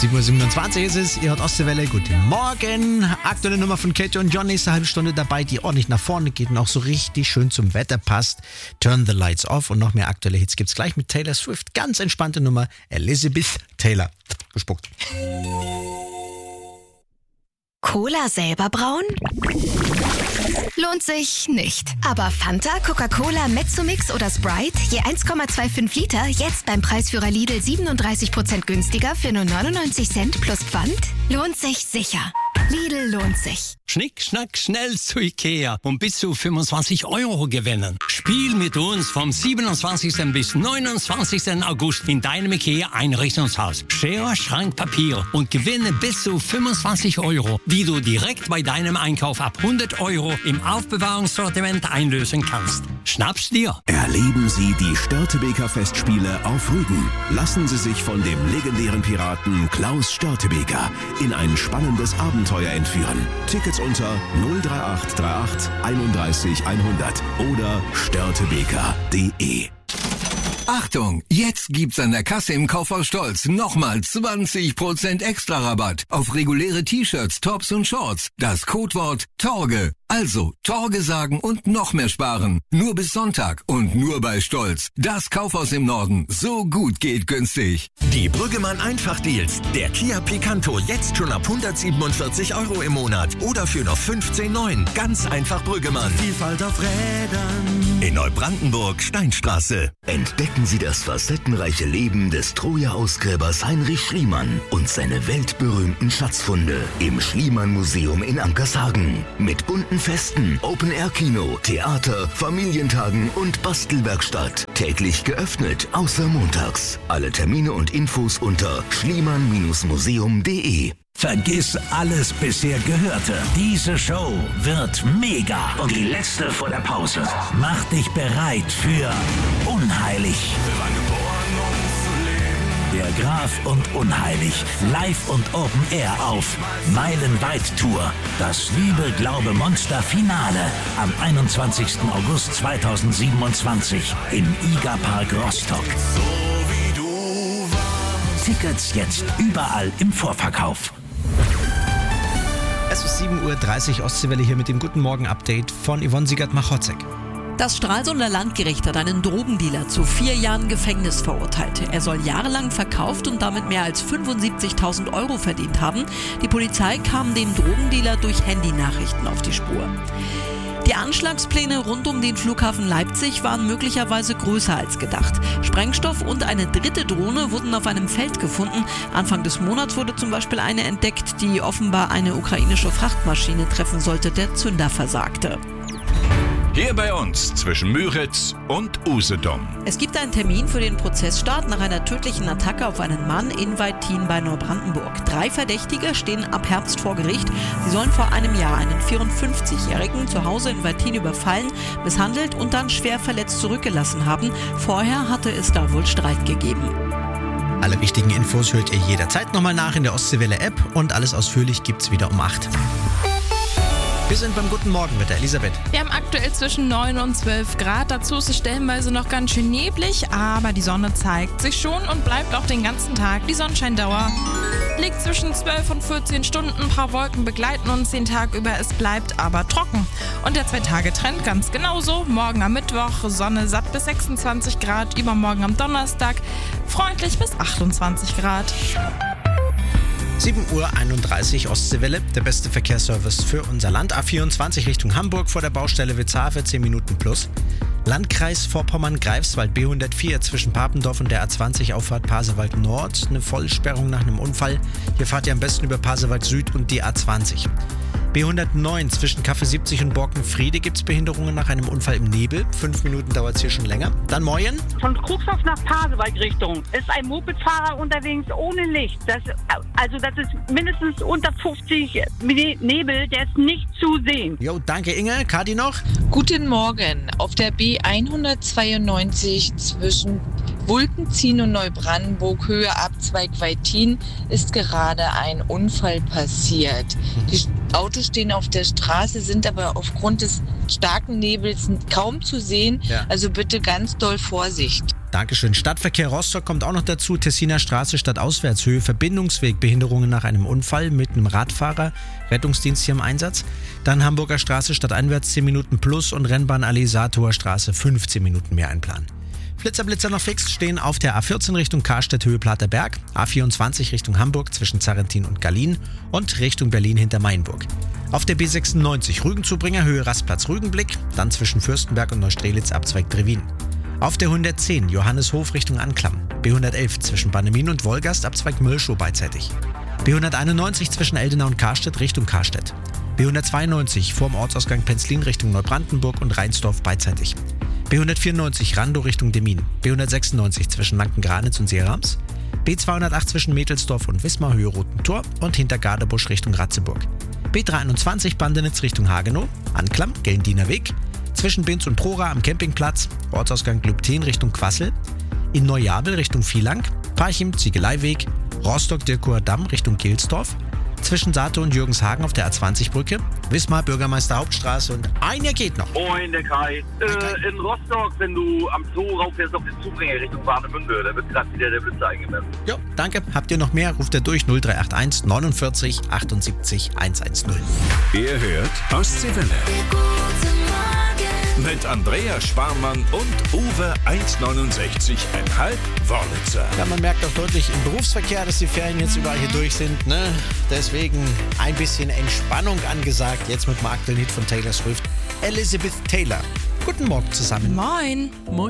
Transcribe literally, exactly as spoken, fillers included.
sieben Uhr siebenundzwanzig ist es, ihr hört Ostseewelle, guten Morgen. Aktuelle Nummer von Katie und John, nächste halbe Stunde dabei, die ordentlich nach vorne geht und auch so richtig schön zum Wetter passt. Turn the Lights Off und noch mehr aktuelle Hits gibt's gleich mit Taylor Swift. Ganz entspannte Nummer, Elizabeth Taylor. Gespuckt. Cola selber brauen? Lohnt sich nicht. Aber Fanta, Coca-Cola, Mezzomix oder Sprite, je eins Komma fünfundzwanzig Liter, jetzt beim Preisführer Lidl siebenunddreißig Prozent günstiger für nur neunundneunzig Cent plus Pfand? Lohnt sich sicher. Lidl lohnt sich. Schnick, schnack, schnell zu Ikea und bis zu fünfundzwanzig Euro gewinnen. Spiel mit uns vom siebenundzwanzigsten bis neunundzwanzigsten August in deinem Ikea-Einrichtungshaus. Schere, Schrank, Papier und gewinne bis zu fünfundzwanzig Euro, die du direkt bei deinem Einkauf ab hundert Euro im Aufbewahrungssortiment einlösen kannst. Schnapp's dir! Erleben Sie die Störtebeker Festspiele auf Rügen. Lassen Sie sich von dem legendären Piraten Klaus Störtebeker in ein spannendes Abenteuer entführen. Tickets unter null drei acht drei acht einunddreißig hundert oder störtebeker punkt de. Achtung, jetzt gibt's an der Kasse im Kaufhaus Stolz nochmal zwanzig Prozent extra Rabatt auf reguläre T-Shirts, Tops und Shorts. Das Codewort Torge. Also Torge sagen und noch mehr sparen. Nur bis Sonntag und nur bei Stolz. Das Kaufhaus im Norden. So gut geht günstig. Die Brüggemann Einfach-Deals. Der Kia Picanto jetzt schon ab hundertsiebenundvierzig Euro im Monat. Oder für noch fünfzehn neun. Ganz einfach Brüggemann. Vielfalt auf Rädern. In Neubrandenburg, Steinstraße. Entdecken Sie das facettenreiche Leben des Troja-Ausgräbers Heinrich Schliemann und seine weltberühmten Schatzfunde im Schliemann-Museum in Ankershagen. Mit bunten Festen, Open-Air-Kino, Theater, Familientagen und Bastelwerkstatt. Täglich geöffnet, außer montags. Alle Termine und Infos unter schliemann museum punkt de. Vergiss alles bisher Gehörte. Diese Show wird mega. Und die letzte vor der Pause. Mach dich bereit für Unheilig. Der Graf und Unheilig. Live und Open Air auf Meilenweit Tour. Das Liebe, Glaube, Monster Finale am einundzwanzigsten August zweitausendsiebenundzwanzig im Iga Park Rostock. Tickets jetzt überall im Vorverkauf. Es ist sieben Uhr dreißig, Ostseewelle hier mit dem Guten Morgen-Update von Yvonne Siegert-Machotzek. Das Stralsunder Landgericht hat einen Drogendealer zu vier Jahren Gefängnis verurteilt. Er soll jahrelang verkauft und damit mehr als fünfundsiebzigtausend Euro verdient haben. Die Polizei kam dem Drogendealer durch Handynachrichten auf die Spur. Die Anschlagspläne rund um den Flughafen Leipzig waren möglicherweise größer als gedacht. Sprengstoff und eine dritte Drohne wurden auf einem Feld gefunden. Anfang des Monats wurde zum Beispiel eine entdeckt, die offenbar eine ukrainische Frachtmaschine treffen sollte. Der Zünder versagte. Hier bei uns zwischen Müritz und Usedom. Es gibt einen Termin für den Prozessstart nach einer tödlichen Attacke auf einen Mann in Waldtin bei Neubrandenburg. Drei Verdächtige stehen ab Herbst vor Gericht. Sie sollen vor einem Jahr einen vierundfünfzigjährigen zu Hause in Waldtin überfallen, misshandelt und dann schwer verletzt zurückgelassen haben. Vorher hatte es da wohl Streit gegeben. Alle wichtigen Infos hört ihr jederzeit nochmal nach in der Ostseewelle-App und alles ausführlich gibt's wieder um acht. Wir sind beim Guten Morgen mit der Elisabeth. Wir haben aktuell zwischen neun und zwölf Grad. Dazu ist es stellenweise noch ganz schön neblig, aber die Sonne zeigt sich schon und bleibt auch den ganzen Tag. Die Sonnenscheindauer liegt zwischen zwölf und vierzehn Stunden. Ein paar Wolken begleiten uns den Tag über. Es bleibt aber trocken. Und der Zwei-Tage-Trend ganz genauso. Morgen am Mittwoch Sonne satt bis sechsundzwanzig Grad. Übermorgen am Donnerstag freundlich bis achtundzwanzig Grad. sieben Uhr einunddreißig, Ostseewelle, der beste Verkehrsservice für unser Land. A vierundzwanzig Richtung Hamburg vor der Baustelle Witzhafe, zehn Minuten plus. Landkreis Vorpommern-Greifswald, B hundertvier zwischen Papendorf und der A zwanzig, Auffahrt Pasewalk Nord. Eine Vollsperrung nach einem Unfall. Hier fahrt ihr am besten über Pasewalk Süd und die A zwanzig. B hundertneun zwischen Kaffee siebzig und Borkenfriede gibt es Behinderungen nach einem Unfall im Nebel. Fünf Minuten dauert es hier schon länger. Dann Moyen. Von Kruxhof nach Pasewalk Richtung ist ein Mopedfahrer unterwegs ohne Licht. Das, also das ist mindestens unter fünfzig Nebel, der ist nicht zu sehen. Jo, danke Inge. Kadi noch? Guten Morgen. Auf der B hundertzweiundneunzig zwischen Wulkenzien und Neubrandenburg, Höhe Abzweig Waldtin, ist gerade ein Unfall passiert. Die Autos stehen auf der Straße, sind aber aufgrund des starken Nebels kaum zu sehen. Ja. Also bitte ganz doll Vorsicht. Dankeschön. Stadtverkehr Rostock kommt auch noch dazu. Tessiner Straße stadtauswärts, Höhe Verbindungsweg, Behinderungen nach einem Unfall mit einem Radfahrer. Rettungsdienst hier im Einsatz. Dann Hamburger Straße stadteinwärts zehn Minuten plus und Rennbahnallee Saartor Straße fünfzehn Minuten mehr einplanen. Flitzer-Blitzer noch fix stehen auf der A vierzehn Richtung Karstedt Höhe Platerberg, A vierundzwanzig Richtung Hamburg zwischen Zarrentin und Gallien und Richtung Berlin hinter Mainburg. Auf der B sechsundneunzig Rügenzubringer Höhe Rastplatz Rügenblick, dann zwischen Fürstenberg und Neustrelitz Abzweig Drewin. Auf der hundertzehn Johanneshof Richtung Anklam, B hundertelf zwischen Bannemin und Wolgast Abzweig Möllschow beidseitig. B hunderteinundneunzig zwischen Eldenau und Karstedt Richtung Karstedt. B hundertzweiundneunzig vorm Ortsausgang Penzlin Richtung Neubrandenburg und Rheinsdorf beidseitig. B hundertvierundneunzig Randow Richtung Demmin, B hundertsechsundneunzig zwischen Lanken-Granitz und Seerams, B zweihundertacht zwischen Mädelsdorf und Wismar Höhe Roten Tor und hinter Garderbusch Richtung Ratzeburg. B dreihunderteinundzwanzig Bandenitz Richtung Hagenow, Anklam, Gellendiener Weg, zwischen Binz und Prora am Campingplatz, Ortsausgang Glübten Richtung Quassel, in Neujabel Richtung Vielang, Parchim Ziegeleiweg, Rostock-Dirkower Damm Richtung Gilsdorf, zwischen Sato und Jürgenshagen auf der A zwanzig Brücke, Wismar Bürgermeister Hauptstraße und einer geht noch. Moin, der Kai. Äh, in Rostock, wenn du am Zoo rauffährst auf den Zubringer Richtung Warnemünde, da wird gerade wieder der Blitzer eingemessen. Jo, danke. Habt ihr noch mehr? Ruft er durch null drei acht eins neunundvierzig achtundsiebzig hundertzehn. Ihr hört Ostseewelle. Mit Andreas Sparmann und Uwe eins neunundsechzig Komma fünf Wörlitzer. Ja, man merkt auch deutlich im Berufsverkehr, dass die Ferien jetzt überall hier durch sind. Ne? Deswegen ein bisschen Entspannung angesagt. Jetzt mit dem aktuellen Hit von Taylor Swift, Elizabeth Taylor. Guten Morgen zusammen. Moin. Moin.